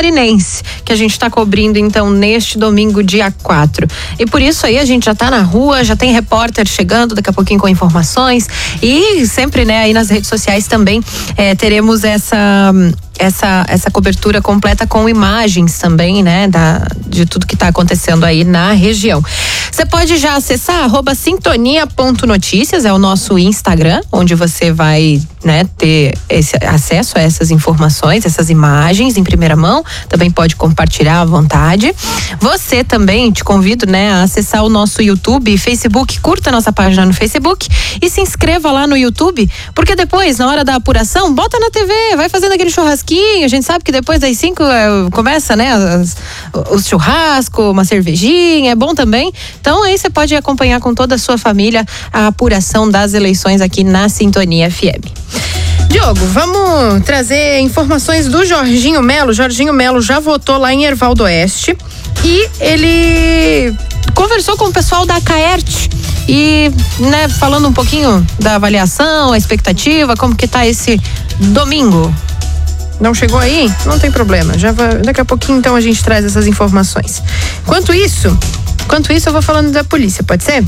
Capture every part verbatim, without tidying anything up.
catarinense, que a gente está cobrindo então neste domingo, dia quatro. E por isso aí a gente já tá na rua, já tem repórter chegando daqui a pouquinho com informações e sempre, né, aí nas redes sociais também é, teremos essa essa essa cobertura completa com imagens também, né, da, de tudo que está acontecendo aí na região. Você pode já acessar arroba sintonia ponto notícias, é o nosso Instagram, onde você vai, né, ter esse acesso a essas informações, essas imagens em primeira mão. Também pode compartilhar à vontade. Você também, te convido, né, a acessar o nosso YouTube e Facebook, curta a nossa página no Facebook e se inscreva lá no YouTube, porque depois, na hora da apuração, bota na T V, vai fazendo aquele churrasquinho. A gente sabe que depois das cinco é, começa, né, as, o churrasco, uma cervejinha, é bom também. Então aí você pode acompanhar com toda a sua família a apuração das eleições aqui na Sintonia F M. Diogo, vamos trazer informações do Jorginho Melo. Jorginho Melo já votou lá em Herval do Oeste e ele conversou com o pessoal da Caerte e, né, falando um pouquinho da avaliação, a expectativa, como que tá esse domingo. Não chegou aí? Não tem problema. Já vai, daqui a pouquinho então a gente traz essas informações. Enquanto isso, enquanto isso eu vou falando da polícia, pode ser?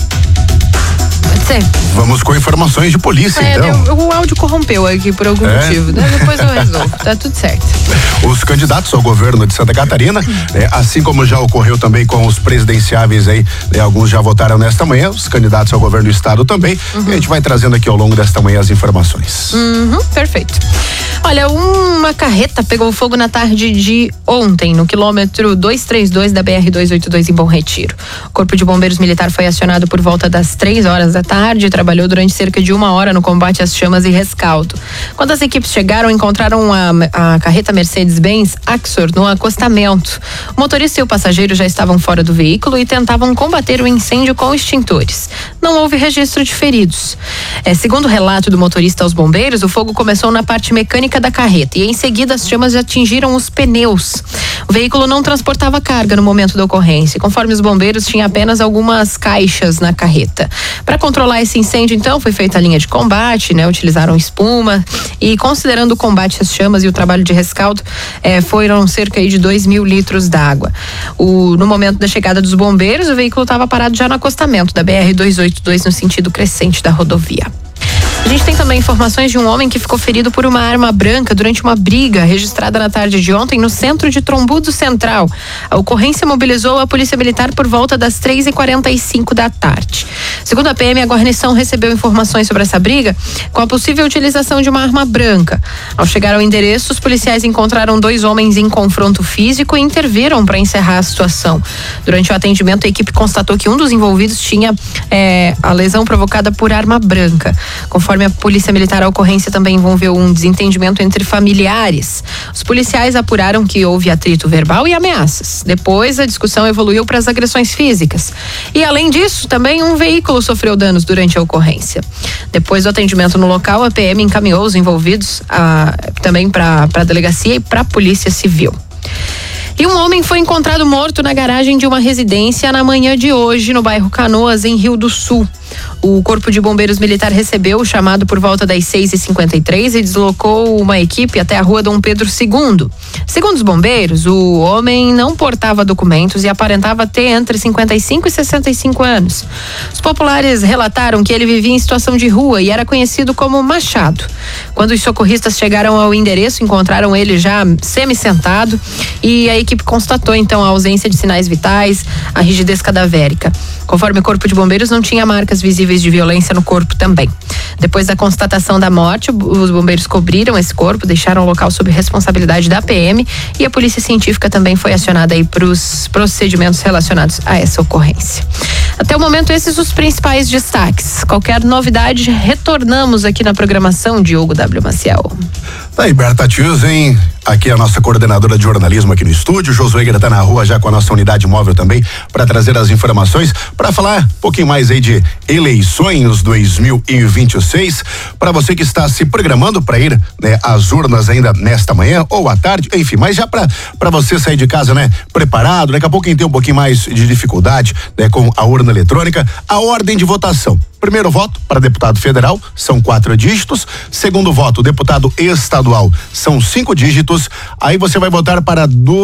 Pode ser? Vamos com informações de polícia, é, então. Deu, o áudio corrompeu aqui por algum é? motivo. Depois eu resolvo. Tá tudo certo. Os candidatos ao governo de Santa Catarina, né, assim como já ocorreu também com os presidenciáveis aí, né, alguns já votaram nesta manhã, os candidatos ao governo do estado também. Uhum. E a gente vai trazendo aqui ao longo desta manhã as informações. Uhum, perfeito. Olha, uma carreta pegou fogo na tarde de ontem, no quilômetro duzentos e trinta e dois da B R duzentos e oitenta e dois em Bom Retiro. O Corpo de Bombeiros Militar foi acionado por volta das três horas da tarde e trabalhou durante cerca de uma hora no combate às chamas e rescaldo. Quando as equipes chegaram, encontraram a, a carreta Mercedes-Benz Axor no acostamento. O motorista e o passageiro já estavam fora do veículo e tentavam combater o incêndio com extintores. Não houve registro de feridos. É, segundo o relato do motorista aos bombeiros, o fogo começou na parte mecânica da carreta e em seguida as chamas atingiram os pneus. O veículo não transportava carga no momento da ocorrência. Conforme os bombeiros, tinha apenas algumas caixas na carreta. Para controlar esse incêndio, então, foi feita a linha de combate, né? Utilizaram espuma e, considerando o combate às chamas e o trabalho de rescaldo, eh, foram cerca aí de dois mil litros d'água. O, no momento da chegada dos bombeiros, o veículo estava parado já no acostamento da B R duzentos e oitenta e dois no sentido crescente da rodovia. A gente tem também informações de um homem que ficou ferido por uma arma branca durante uma briga registrada na tarde de ontem no centro de Trombudo Central. A ocorrência mobilizou a Polícia Militar por volta das três e quarenta e cinco da tarde. Segundo a P M, a guarnição recebeu informações sobre essa briga com a possível utilização de uma arma branca. Ao chegar ao endereço, os policiais encontraram dois homens em confronto físico e interviram para encerrar a situação. Durante o atendimento, a equipe constatou que um dos envolvidos tinha é, a lesão provocada por arma branca. Conforme a Polícia Militar, a ocorrência também envolveu um desentendimento entre familiares. Os policiais apuraram que houve atrito verbal e ameaças. Depois, a discussão evoluiu para as agressões físicas. E, além disso, também um veículo sofreu danos durante a ocorrência. Depois do atendimento no local, a P M encaminhou os envolvidos a, também para a delegacia e para a Polícia Civil. E um homem foi encontrado morto na garagem de uma residência na manhã de hoje, no bairro Canoas, em Rio do Sul. O Corpo de Bombeiros Militar recebeu o chamado por volta das seis e cinquenta e três e deslocou uma equipe até a rua Dom Pedro segundo. Segundo os bombeiros, o homem não portava documentos e aparentava ter entre cinquenta e cinco e sessenta e cinco anos. Os populares relataram que ele vivia em situação de rua e era conhecido como Machado. Quando os socorristas chegaram ao endereço, encontraram ele já semi-sentado e a equipe constatou então a ausência de sinais vitais, a rigidez cadavérica. Conforme o Corpo de Bombeiros, não tinha marcas visíveis de violência no corpo também. Depois da constatação da morte, os bombeiros cobriram esse corpo, deixaram o local sob responsabilidade da P M e a Polícia Científica também foi acionada aí para os procedimentos relacionados a essa ocorrência. Até o momento, esses os principais destaques. Qualquer novidade, retornamos aqui na programação, Diogo W. Maciel. Tá aí, Berta Tusen, aqui a nossa coordenadora de jornalismo aqui no estúdio. Josué Guerra tá na rua já com a nossa unidade móvel também para trazer as informações, para falar um pouquinho mais aí de eleições dois mil e vinte e seis. Para você que está se programando para ir, né, às urnas ainda nesta manhã ou à tarde, enfim, mas já para para você sair de casa, né, preparado. Daqui a pouco quem tem um pouquinho mais de dificuldade, né, com a urna eletrônica, a ordem de votação. Primeiro voto para deputado federal, são quatro dígitos. Segundo voto, deputado estadual, são cinco dígitos. Aí você vai votar para do